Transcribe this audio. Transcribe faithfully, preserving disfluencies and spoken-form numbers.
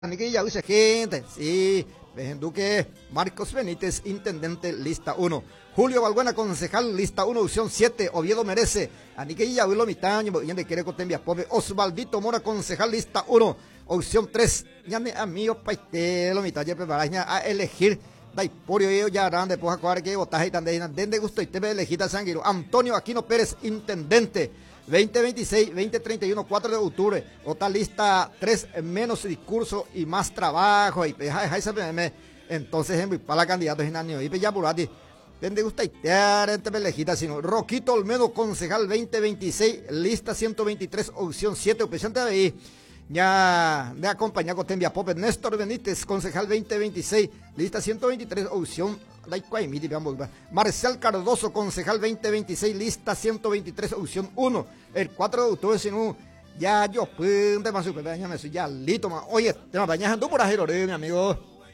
Niquilla, dice gente, sí, ven Duque, Marcos Benítez, intendente, lista uno. Julio Balbuena, concejal, lista uno, opción siete, Oviedo Merece. Aniquilla, Huilo Mitaño, Yande Quiere Cotembia Pobre. Osvaldito Mora, concejal, lista uno, opción tres. Yande amigo Paitelo, Mitaño, preparaña a elegir. Daiporio, ellos ya harán después a cuadrar que votaje y tan de de gusto y te ve elegida Sanguiro. Antonio Aquino Pérez, intendente. veinte veintiséis, veinte treinta y uno, cuatro de octubre, otra lista tres, menos discurso y más trabajo, y entonces en para candidatos en año, y ya burati, donde gusta itear, entre pelejita, sino Roquito Olmedo, concejal veinte veintiséis, lista ciento veintitrés, opción siete, presente ahí, ya de acompañar con Tembia Popes, Néstor Benítez, concejal veinte veintiséis, lista ciento veintitrés, opción Marcial Cardoso, concejal veinte veintiséis, lista ciento veintitrés, opción uno. El cuatro de octubre, sin un ya yo, pues, de más super, ya me soy ya lito, oye, te me bañas en tu por ahí, mi amigo.